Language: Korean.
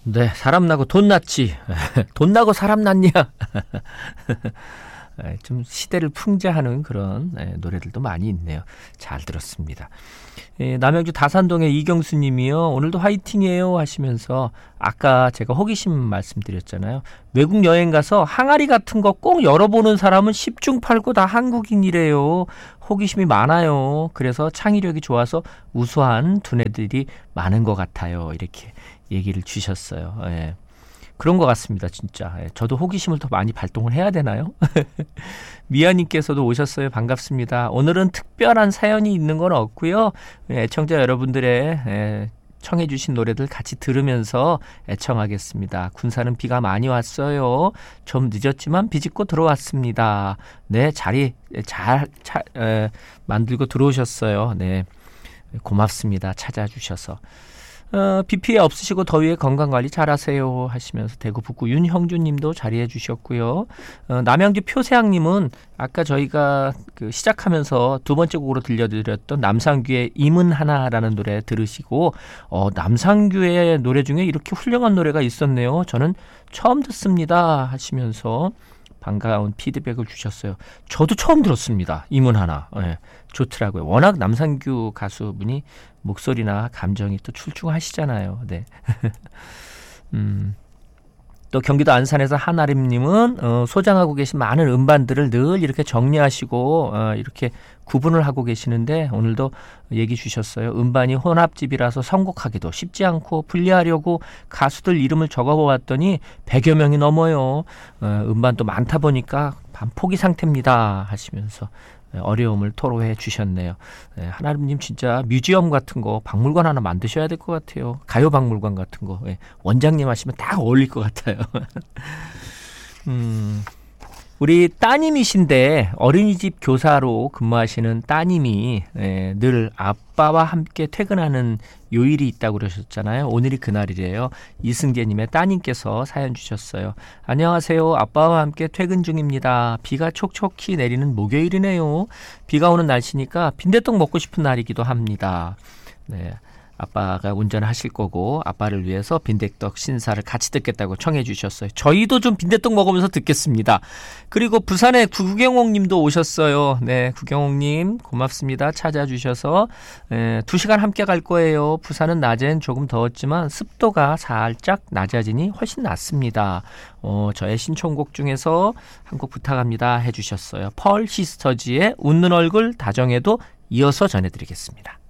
네, 사람 나고 돈 났지. 돈 나고 사람 났냐? 좀 시대를 풍자하는 그런 노래들도 많이 있네요. 잘 들었습니다. 남양주 다산동의 이경수 님이요. 오늘도 화이팅이에요 하시면서 아까 제가 호기심 말씀드렸잖아요. 외국 여행 가서 항아리 같은 거 꼭 열어보는 사람은 10중 8구 다 한국인이래요. 호기심이 많아요. 그래서 창의력이 좋아서 우수한 두뇌들이 많은 것 같아요. 이렇게 얘기를 주셨어요. 예. 그런 것 같습니다. 진짜. 저도 호기심을 더 많이 발동을 해야 되나요? 미아님께서도 오셨어요. 반갑습니다. 오늘은 특별한 사연이 있는 건 없고요. 애청자 여러분들의 청해 주신 노래들 같이 들으면서 애청하겠습니다. 군산은 비가 많이 왔어요. 좀 늦었지만 비집고 들어왔습니다. 네, 자리 잘 만들고 들어오셨어요. 네, 고맙습니다. 찾아주셔서. 비 피해 없으시고 더위에 건강관리 잘하세요 하시면서 대구 북구 윤형주님도 자리해 주셨고요. 남양주 표세양님은 아까 저희가 시작하면서 두 번째 곡으로 들려드렸던 남상규의 임은 하나라는 노래 들으시고 남상규의 노래 중에 이렇게 훌륭한 노래가 있었네요. 저는 처음 듣습니다 하시면서 반가운 피드백을 주셨어요. 저도 처음 들었습니다. 임은 하나. 네, 좋더라고요. 워낙 남상규 가수분이 목소리나 감정이 또 출중하시잖아요. 네. 또 경기도 안산에서 한아림님은 소장하고 계신 많은 음반들을 늘 이렇게 정리하시고 이렇게 구분을 하고 계시는데 오늘도 얘기 주셨어요. 음반이 혼합집이라서 선곡하기도 쉽지 않고 분리하려고 가수들 이름을 적어보았더니 100여 명이 넘어요. 음반도 많다 보니까 반포기 상태입니다 하시면서 어려움을 토로해 주셨네요. 하나님님 진짜 뮤지엄 같은 거 박물관 하나 만드셔야 될 것 같아요. 가요 박물관 같은 거 원장님 하시면 딱 어울릴 것 같아요. 우리 따님이신데 어린이집 교사로 근무하시는 따님이 늘 아빠와 함께 퇴근하는 요일이 있다고 그러셨잖아요. 오늘이 그날이래요. 이승재님의 따님께서 사연 주셨어요. 안녕하세요. 아빠와 함께 퇴근 중입니다. 비가 촉촉히 내리는 목요일이네요. 비가 오는 날씨니까 빈대떡 먹고 싶은 날이기도 합니다. 네. 아빠가 운전하실 거고 아빠를 위해서 빈대떡 신사를 같이 듣겠다고 청해 주셨어요. 저희도 좀 빈대떡 먹으면서 듣겠습니다. 그리고 부산에 구경옥 님도 오셨어요. 네, 구경옥 님 고맙습니다. 찾아주셔서 2시간 함께 갈 거예요. 부산은 낮엔 조금 더웠지만 습도가 살짝 낮아지니 훨씬 낫습니다. 저의 신청곡 중에서 한 곡 부탁합니다 해주셨어요. 펄 시스터즈의 웃는 얼굴 다정해도 이어서 전해드리겠습니다.